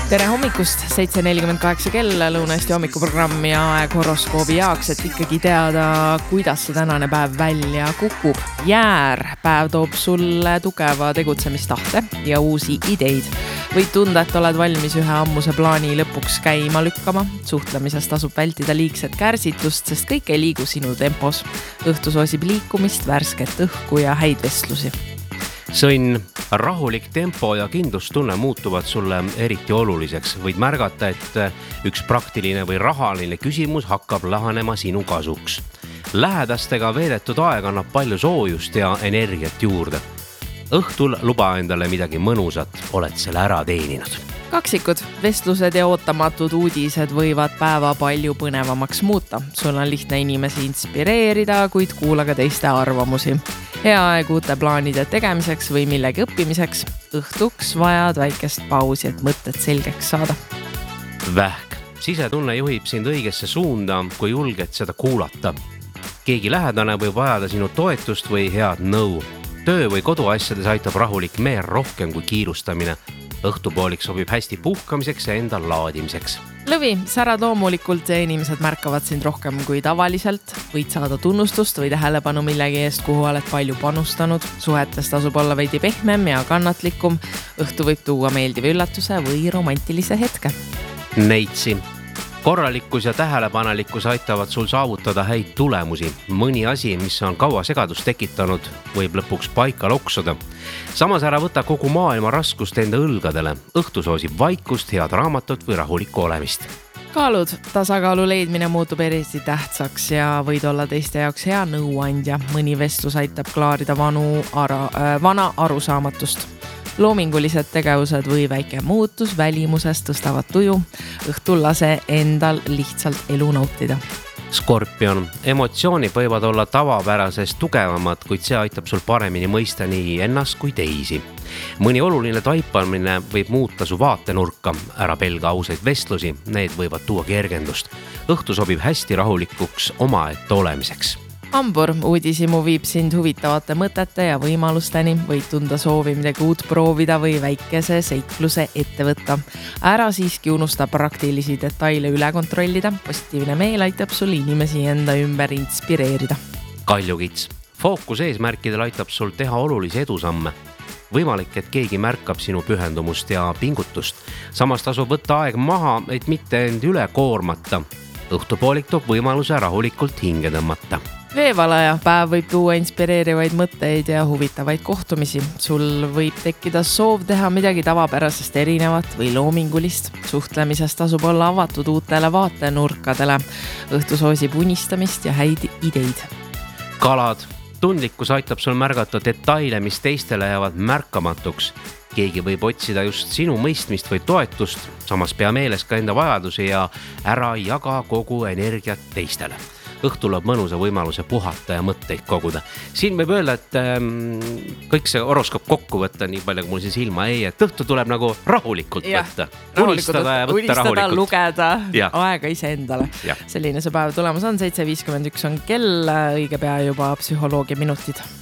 Tere hommikust, 7.48 kell, Lõuna-Eesti hommikuprogramm ja aeg horoskoobi jaoks, et ikkagi teada, kuidas see tänane päev välja kukub. Jäär päev toob sulle tugeva tegutsemistahte ja uusi ideid. Võid tunda, et oled valmis ühe ammuse plaani lõpuks käima lükkama. Suhtlemises tasub vältida liigset kärsitust, sest kõik ei liigu sinu tempos. Õhtu soosib liikumist, värsket õhku ja häid vestlusi. Sõnn, rahulik tempo ja kindlustunne muutuvad sulle eriti oluliseks. Võid märgata, et üks praktiline või rahaline küsimus hakkab lahanema sinu kasuks. Lähedastega veedetud aeg annab palju soojust ja energiat juurde. Õhtul luba endale midagi mõnusat, oled selle ära teeninud. Kaksikud, vestlused ja ootamatud uudised võivad päeva palju põnevamaks muuta. Sul on lihtne inimesi inspireerida, kuid kuula ka teiste arvamusi. Hea aeg uute plaanide tegemiseks või millegi õppimiseks. Õhtuks vajad väikest pausi, et mõtted selgeks saada. Vähk, sisetunne juhib sind õigesse suunda, kui julged seda kuulata. Keegi lähedane võib vajada sinu toetust või head nõu. Töö või koduasjades aitab rahulik meel rohkem kui kiirustamine. Õhtupoolik sobib hästi puhkamiseks ja endal laadimiseks. Lõvi, särad loomulikult ja inimesed märkavad sind rohkem kui tavaliselt. Võid saada tunnustust või tähelepanu millegi eest, kuhu oled palju panustanud. Suhetes tasub olla veidi pehmem ja kannatlikum. Õhtu võib tuua meeldiva üllatuse või romantilise hetke. Neitsi. Korralikkus ja tähelepanelikkus aitavad sul saavutada häid tulemusi. Mõni asi, mis on kaua segadust tekitanud, võib lõpuks paika loksuda. Samas ära võta kogu maailma raskust enda õlgadele. Õhtu soosib vaikust, head raamatut või rahulikku olemist. Kaalud, tasakaalu leidmine muutub eriti tähtsaks ja võid olla teiste jaoks hea nõuandja. Mõni vestlus aitab klaarida vana arusaamatust. Loomingulised tegevused või väike muutus välimuses tõstavad tuju. Õhtul lase endal lihtsalt elu nautida. Skorpion, emotsioonid võivad olla tavapärasest tugevamad, kuid see aitab sul paremini mõista nii ennast kui teisi. Mõni oluline taipamine võib muuta su vaatenurka. Ära pelga ausaid vestlusi, need võivad tuua kergendust. Õhtu sobib hästi rahulikuks omaette olemiseks. Hambur, uudisimu viib sind huvitavate mõtete ja võimalusteni. Võid tunda soovi midagi uut proovida või väikese seikluse ette võtta. Ära siiski unusta praktilisi detaile üle kontrollida. Positiivne meel aitab sul inimesi enda ümber inspireerida. Kaljukits, fookus eesmärkidel aitab sul teha olulisi edusamme. Võimalik, et keegi märkab sinu pühendumust ja pingutust. Samas tasub võtta aeg maha, et mitte end üle koormata. Õhtupoolik toob võimaluse rahulikult hinge tõmmata. Veevalaja, päev võib tuua inspireerivaid mõtteid ja huvitavaid kohtumisi. Sul võib tekkida soov teha midagi tavapärasest erinevat või loomingulist. Suhtlemises tasub olla avatud uutele vaatenurkadele. Õhtu soosib unistamist ja häid ideid. Kalad, tundlikkus aitab sul märgata detaile, mis teistele jäävad märkamatuks. Keegi võib otsida just sinu mõistmist või toetust, samas pea meeles ka enda vajadusi ja ära jaga kogu energiat teistele. Õhtul on mõnusa võimaluse puhata ja mõtteid koguda. Siin võib öelda, et kõik see horoskoop kokku võtta, nii palju kui mul siin silma ei, et õhtu tuleb nagu rahulikult võtta. Unistada ja võtta rahulikult. Lugeda, aega ise endale. Selline see päev tulemas on, 7.51 on kell, õige pea juba psühholoogia minutid.